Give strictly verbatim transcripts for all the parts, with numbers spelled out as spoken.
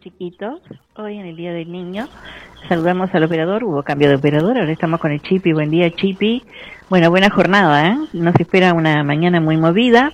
chiquitos, hoy en el Día del Niño. Saludamos al operador, hubo cambio de operador, ahora estamos con el Chipi. Buen día, Chipi. Bueno, buena jornada, ¿eh? Nos espera una mañana muy movida.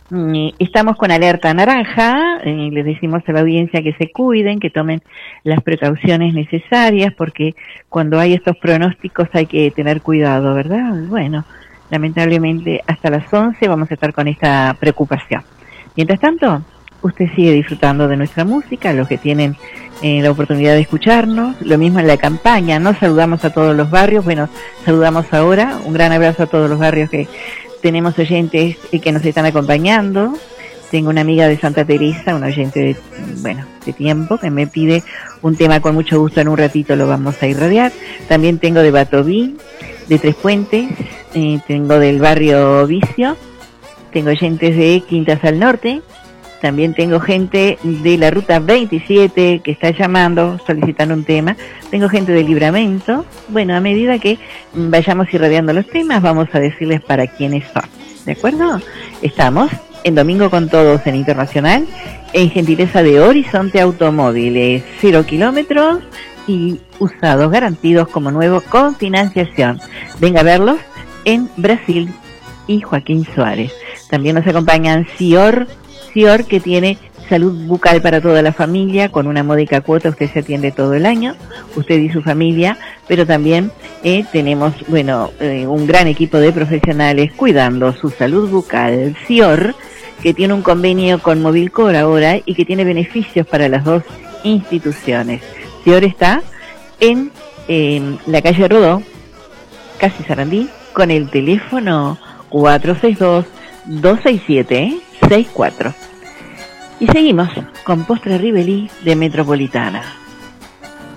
Estamos con alerta naranja, eh, les decimos a la audiencia que se cuiden, que tomen las precauciones necesarias, porque cuando hay estos pronósticos hay que tener cuidado, ¿verdad? Bueno, lamentablemente hasta las once vamos a estar con esta preocupación. Mientras tanto, usted sigue disfrutando de nuestra música, los que tienen eh, la oportunidad de escucharnos, lo mismo en la campaña, nos saludamos a todos los barrios, bueno, saludamos ahora, un gran abrazo a todos los barrios que tenemos oyentes eh, que nos están acompañando. Tengo una amiga de Santa Teresa, una oyente de, bueno, de tiempo, que me pide un tema con mucho gusto, en un ratito lo vamos a irradiar. También tengo de Batoví, de Tres Puentes, eh, tengo del barrio Vicio, tengo oyentes de Quintas al Norte. También tengo gente de la ruta veintisiete que está llamando, solicitando un tema. Tengo gente de Libramento. Bueno, a medida que vayamos irradiando los temas, vamos a decirles para quiénes son. ¿De acuerdo? Estamos en Domingo con Todos en Internacional, en gentileza de Horizonte Automóviles. Cero kilómetros y usados, garantidos como nuevos, con financiación. Venga a verlos en Brasil y Joaquín Suárez. También nos acompañan Sior, Sior, que tiene salud bucal para toda la familia, con una módica cuota. Usted se atiende todo el año, usted y su familia, pero también eh, tenemos, bueno, eh, un gran equipo de profesionales cuidando su salud bucal. Sior, que tiene un convenio con Movilcor ahora y que tiene beneficios para las dos instituciones. Sior está en eh, la calle Rodó, casi Sarandí, con el teléfono cuatro seis dos, dos seis siete, seis cuatro. Y seguimos con Postre Rivelí de Metropolitana.